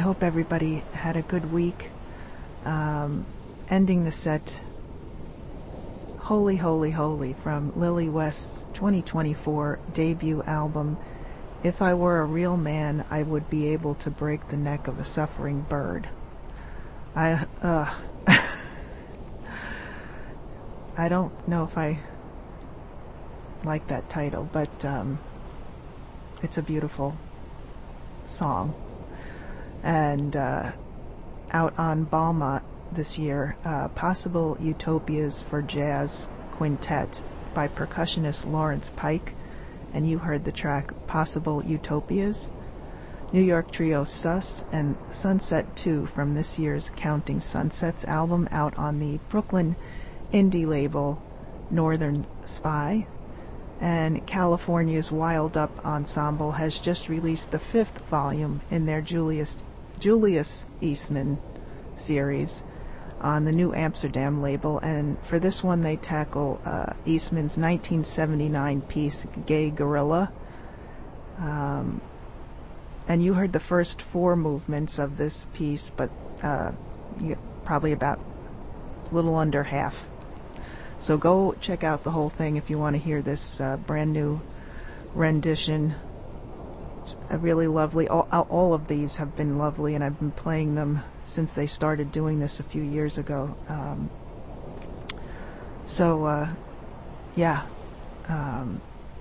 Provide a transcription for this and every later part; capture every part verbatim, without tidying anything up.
hope everybody had a good week. Um, ending the set, Holy, Holy, Holy from Lily West's twenty twenty-four debut album, If I Were a Real Man, I Would Be Able to Break the Neck of a Suffering Bird. I, uh, I don't know if I like that title, but um, it's a beautiful song. And uh, out on Balmont this year, uh, Possible Utopias for Jazz Quintet by percussionist Lawrence Pike, and you heard the track Possible Utopias. New York trio Sus and Sunset two from this year's Counting Sunsets album out on the Brooklyn indie label Northern Spy. And California's Wild Up Ensemble has just released the fifth volume in their Julius Julius Eastman series on the New Amsterdam label, and for this one they tackle uh, Eastman's nineteen seventy-nine piece Gay Gorilla. Um, and you heard the first four movements of this piece, but uh, you, probably about a little under half. So go check out the whole thing if you want to hear this uh, brand new rendition. It's a really lovely. All, all of these have been lovely, and I've been playing them since they started doing this a few years ago. Um, so, uh, yeah. Um,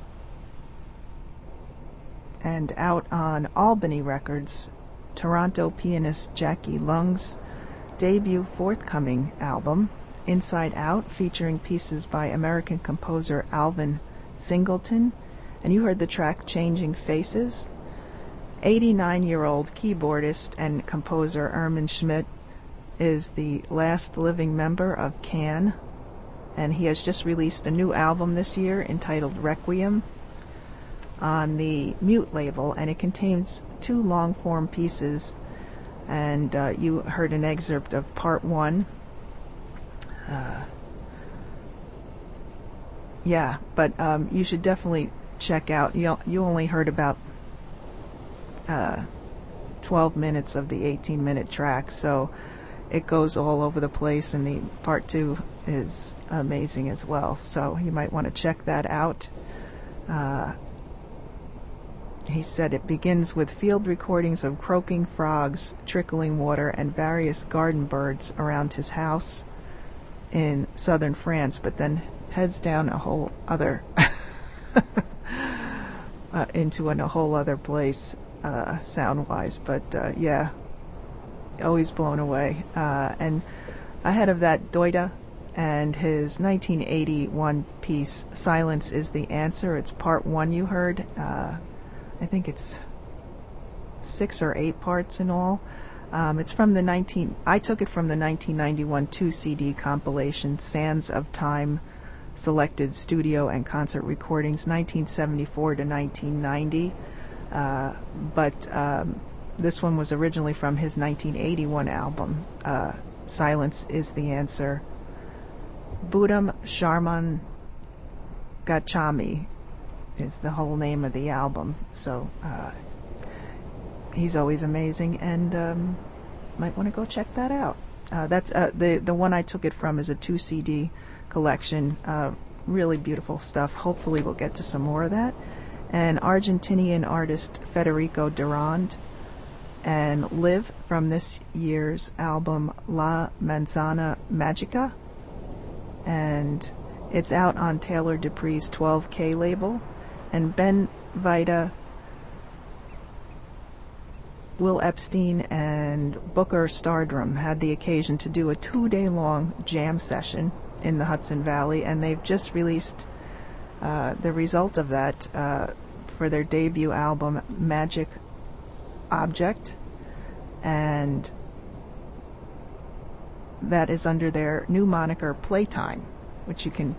and out on Albany Records, Toronto pianist Jackie Lung's debut forthcoming album, Inside Out, featuring pieces by American composer Alvin Singleton, and you heard the track Changing Faces. eighty-nine-year-old keyboardist and composer Ermin Schmidt is the last living member of Can, and he has just released a new album this year entitled Requiem on the Mute label, and it contains two long-form pieces, and uh, you heard an excerpt of part one. Uh, yeah, but um, you should definitely check out. You you only heard about uh, twelve minutes of the eighteen-minute track, so it goes all over the place, and the part two is amazing as well. So you might want to check that out. Uh, he said it begins with field recordings of croaking frogs, trickling water, and various garden birds around his house in southern France, but then heads down a whole other uh, into an, a whole other place uh, sound-wise. But uh, yeah, always blown away. Uh, and ahead of that, Doida and his nineteen eighty-one piece Silence is the Answer. It's part one you heard. Uh, I think it's six or eight parts in all. Um, it's from the nineteen. I took it from the nineteen ninety-one two C D compilation Sands of Time, selected studio and concert recordings, nineteen seventy-four to nineteen ninety. Uh, but um, this one was originally from his nineteen eighty-one album, uh, Silence is the Answer. Budam Sharman Gachami is the whole name of the album. So uh, he's always amazing, and um, might want to go check that out. Uh, that's uh, the the one I took it from is a two C D collection. Uh, really beautiful stuff. Hopefully we'll get to some more of that. And Argentinian artist Federico Durand and Live from this year's album La Manzana Magica, and it's out on Taylor Dupree's twelve K label. And Ben Vida, Will Epstein, and Booker Stardrum had the occasion to do a two-day-long jam session in the Hudson Valley, and they've just released uh, the result of that uh, for their debut album, Magic Object, and that is under their new moniker, Playtime, which you can...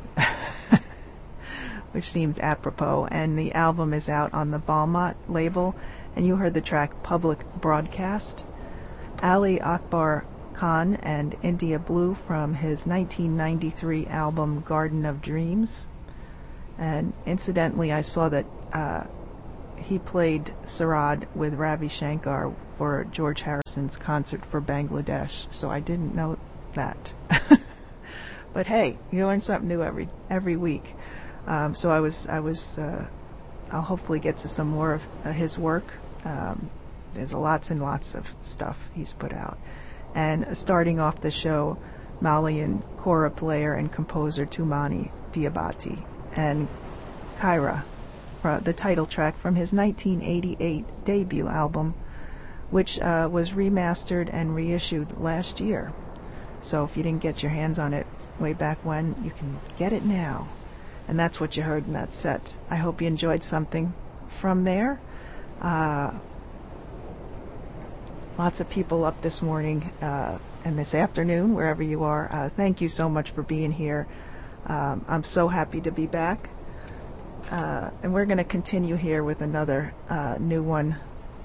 which seems apropos, and the album is out on the Balmont label, and you heard the track Public Broadcast. Ali Akbar Khan and India Blue from his nineteen ninety-three album Garden of Dreams. And incidentally, I saw that uh, he played Sarad with Ravi Shankar for George Harrison's concert for Bangladesh, so I didn't know that. But hey, you learn something new every every week. Um, so I was I was uh, I'll hopefully get to some more of uh, his work. Um, there's lots and lots of stuff he's put out. And starting off the show, Malian kora player and composer Tumani Diabati and Kyra, for the title track from his nineteen eighty-eight debut album, which uh, was remastered and reissued last year. So if you didn't get your hands on it way back when, you can get it now. And that's what you heard in that set. I hope you enjoyed something from there. Uh, lots of people up this morning uh, and this afternoon, wherever you are. Uh, thank you so much for being here. Um, I'm so happy to be back. Uh, and we're going to continue here with another uh, new one.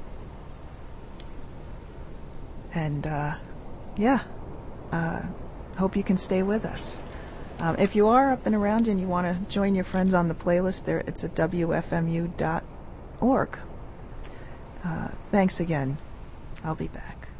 And, uh, yeah, uh, hope you can stay with us. Um, if you are up and around and you want to join your friends on the playlist, there it's at W F M U dot org. Uh, thanks again. I'll be back.